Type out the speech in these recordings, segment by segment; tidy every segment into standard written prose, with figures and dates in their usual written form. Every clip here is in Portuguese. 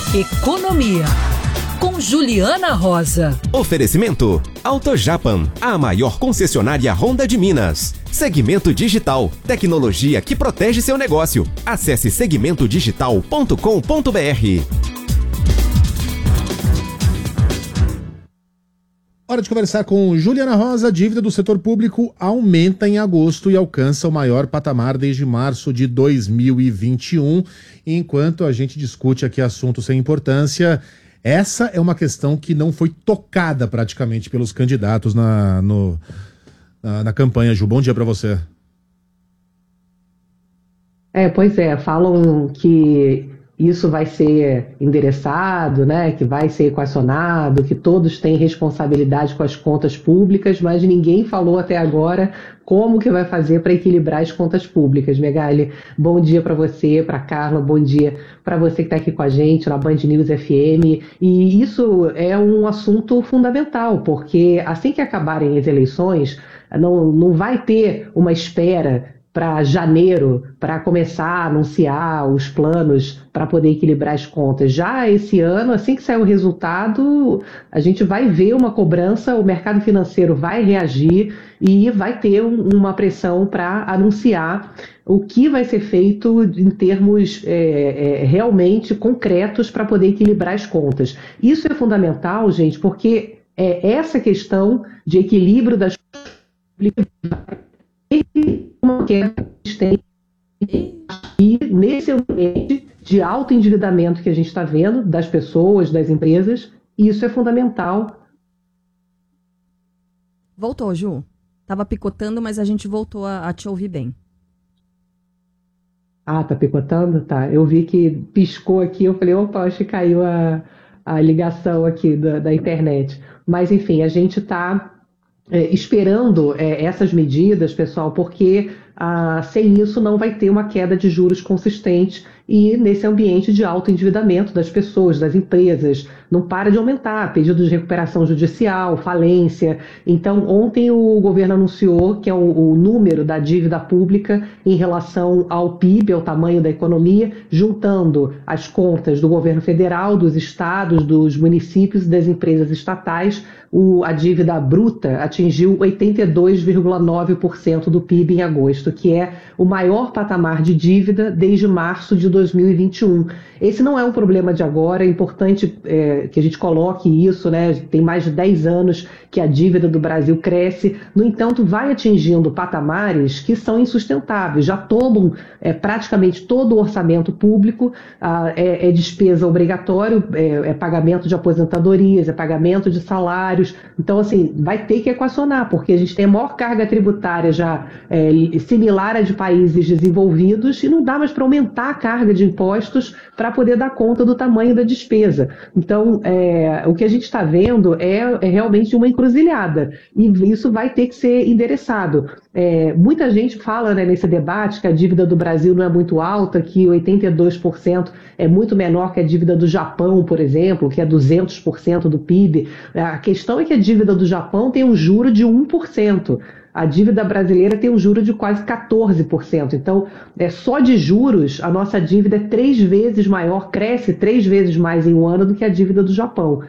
Economia, com Juliana Rosa. Oferecimento AutoJapan, a maior concessionária Honda de Minas. Segmento Digital, tecnologia que protege seu negócio. Acesse segmentodigital.com.br. Hora de conversar com Juliana Rosa. A dívida do setor público aumenta em agosto e alcança o maior patamar desde março de 2021. Enquanto a gente discute aqui assuntos sem importância, essa é uma questão que não foi tocada praticamente pelos candidatos na campanha. Ju, bom dia para você. Pois é, falam que isso vai ser endereçado, né, que vai ser equacionado, que todos têm responsabilidade com as contas públicas, mas ninguém falou até agora como que vai fazer para equilibrar as contas públicas. Megali, bom dia para você, para Carla, bom dia para você que está aqui com a gente na Band News FM. E isso é um assunto fundamental, porque assim que acabarem as eleições, não vai ter uma espera para janeiro, para começar a anunciar os planos para poder equilibrar as contas. Já esse ano, assim que sair o resultado, a gente vai ver uma cobrança, o mercado financeiro vai reagir e vai ter uma pressão para anunciar o que vai ser feito em termos realmente concretos para poder equilibrar as contas. Isso é fundamental, gente, porque essa questão de equilíbrio das uma queda existente e nesse ambiente de alto endividamento que a gente está vendo das pessoas, das empresas, isso é fundamental. Voltou, Ju. Tava picotando, mas a gente voltou a te ouvir bem. Ah, tá picotando? Tá. Eu vi que piscou aqui, eu falei, opa, acho que caiu a ligação aqui da internet. Mas, enfim, a gente está esperando essas medidas, pessoal, porque sem isso não vai ter uma queda de juros consistente e nesse ambiente de alto endividamento das pessoas, das empresas, não para de aumentar, pedido de recuperação judicial, falência. Então, ontem o governo anunciou que é o número da dívida pública em relação ao PIB, ao tamanho da economia, juntando as contas do governo federal, dos estados, dos municípios e das empresas estatais, a dívida bruta atingiu 82,9% do PIB em agosto, que é o maior patamar de dívida desde março de 2021. Esse não é um problema de agora, é importante que a gente coloque isso, né? Tem mais de 10 anos que a dívida do Brasil cresce, no entanto, vai atingindo patamares que são insustentáveis, já tomam praticamente todo o orçamento público, é despesa obrigatória, é pagamento de aposentadorias, é pagamento de salários. Então, assim, vai ter que equacionar, porque a gente tem a maior carga tributária já similar à de países desenvolvidos e não dá mais para aumentar a carga de impostos para poder dar conta do tamanho da despesa. Então, o que a gente está vendo é realmente uma encruzilhada e isso vai ter que ser endereçado. Muita gente fala, né, nesse debate que a dívida do Brasil não é muito alta, que 82% é muito menor que a dívida do Japão, por exemplo, que é 200% do PIB. A questão é que a dívida do Japão tem um juro de 1%. A dívida brasileira tem um juro de quase 14%. Então, só de juros, a nossa dívida é 3 vezes maior, cresce 3 vezes mais em um ano do que a dívida do Japão.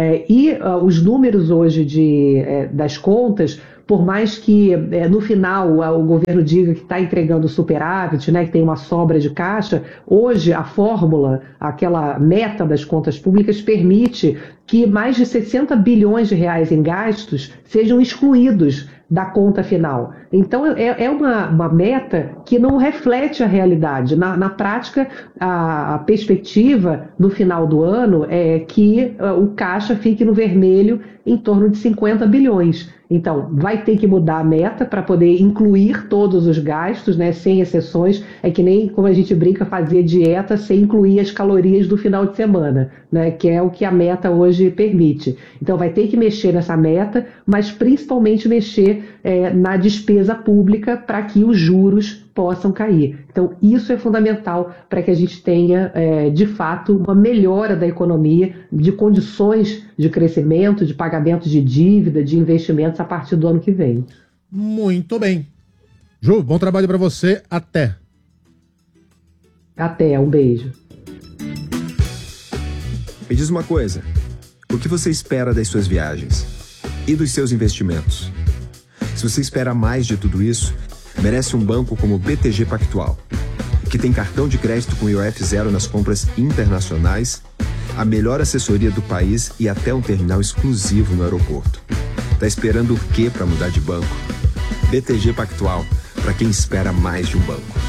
Os números hoje das contas, por mais que no final o governo diga que está entregando superávit, né, que tem uma sobra de caixa, hoje a fórmula, aquela meta das contas públicas, permite que mais de 60 bilhões de reais em gastos sejam excluídos da conta final. Então, é uma meta que não reflete a realidade. Na prática, a perspectiva no final do ano é que o caixa fique no vermelho em torno de 50 bilhões. Então, vai ter que mudar a meta para poder incluir todos os gastos, né, sem exceções. É que nem, como a gente brinca, fazer dieta sem incluir as calorias do final de semana, né, que é o que a meta hoje permite. Então, vai ter que mexer nessa meta, mas principalmente mexer na despesa pública para que os juros possam cair. Então, isso é fundamental para que a gente tenha, de fato, uma melhora da economia, de condições de crescimento, de pagamento de dívida, de investimentos a partir do ano que vem. Muito bem. Ju, bom trabalho para você. Até. Até, um beijo. Me diz uma coisa, o que você espera das suas viagens e dos seus investimentos? Se você espera mais de tudo isso, merece um banco como o BTG Pactual, que tem cartão de crédito com IOF zero nas compras internacionais, a melhor assessoria do país e até um terminal exclusivo no aeroporto. Tá esperando o quê para mudar de banco? BTG Pactual, para quem espera mais de um banco.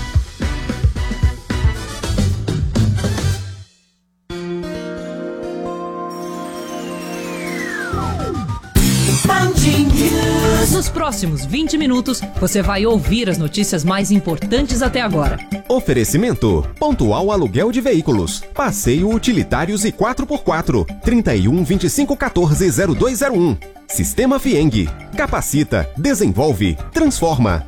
Nos próximos 20 minutos, você vai ouvir as notícias mais importantes até agora. Oferecimento: Pontual Aluguel de Veículos, Passeio Utilitários e 4x4, 31 25 14 0201. Sistema Fieng, capacita, desenvolve, transforma.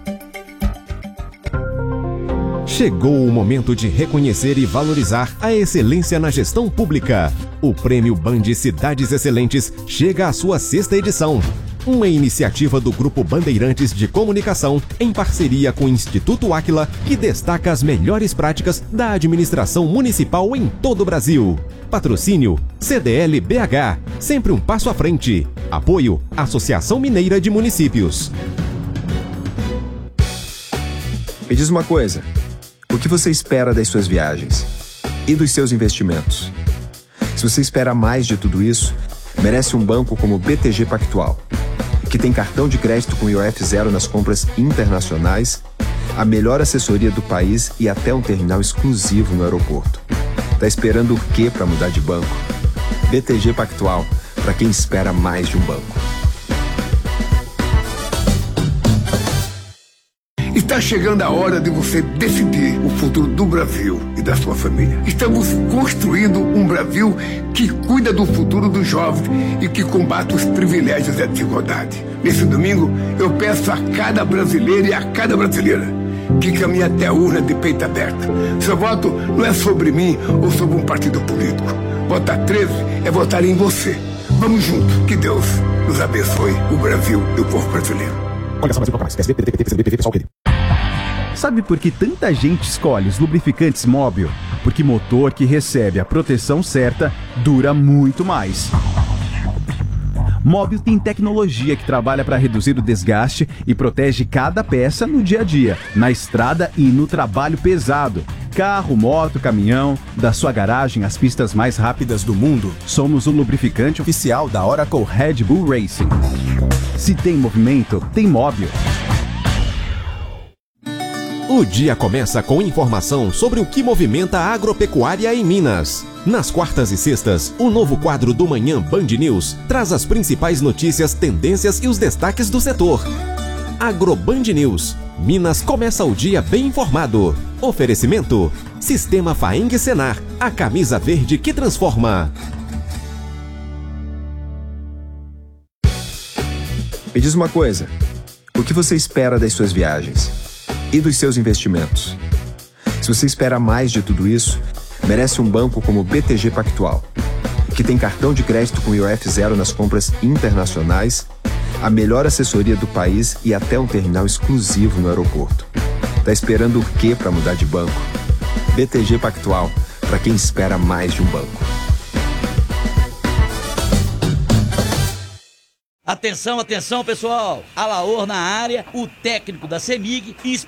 Chegou o momento de reconhecer e valorizar a excelência na gestão pública. O Prêmio Band Cidades Excelentes chega à sua 6ª edição. Uma iniciativa do Grupo Bandeirantes de Comunicação, em parceria com o Instituto Áquila, que destaca as melhores práticas da administração municipal em todo o Brasil. Patrocínio: CDL BH, sempre um passo à frente. Apoio: Associação Mineira de Municípios. Me diz uma coisa, o que você espera das suas viagens e dos seus investimentos? Se você espera mais de tudo isso, merece um banco como o BTG Pactual, que tem cartão de crédito com IOF zero nas compras internacionais, a melhor assessoria do país e até um terminal exclusivo no aeroporto. Tá esperando o quê para mudar de banco? BTG Pactual, para quem espera mais de um banco. Está chegando a hora de você decidir o futuro do Brasil e da sua família. Estamos construindo um Brasil que cuida do futuro dos jovens e que combate os privilégios e a desigualdade. Nesse domingo, eu peço a cada brasileiro e a cada brasileira que caminhe até a urna de peito aberto. Seu voto não é sobre mim ou sobre um partido político. Votar 13 é votar em você. Vamos juntos. Que Deus nos abençoe, o Brasil e o povo brasileiro. Sabe por que tanta gente escolhe os lubrificantes Móbil? Porque motor que recebe a proteção certa dura muito mais. Móbil tem tecnologia que trabalha para reduzir o desgaste e protege cada peça no dia a dia, na estrada e no trabalho pesado. Carro, moto, caminhão, da sua garagem às pistas mais rápidas do mundo, somos o lubrificante oficial da Oracle Red Bull Racing. Se tem movimento, tem Móbil. O dia começa com informação sobre o que movimenta a agropecuária em Minas. Nas quartas e sextas, o novo quadro do Manhã Band News traz as principais notícias, tendências e os destaques do setor. AgroBand News. Minas começa o dia bem informado. Oferecimento: Sistema Faeng Senar, a camisa verde que transforma. Me diz uma coisa, o que você espera das suas viagens e dos seus investimentos? Se você espera mais de tudo isso, merece um banco como o BTG Pactual, que tem cartão de crédito com IOF zero nas compras internacionais, a melhor assessoria do país e até um terminal exclusivo no aeroporto. Tá esperando o quê para mudar de banco? BTG Pactual, para quem espera mais de um banco. Atenção, atenção, pessoal! Alaor na área, o técnico da CEMIG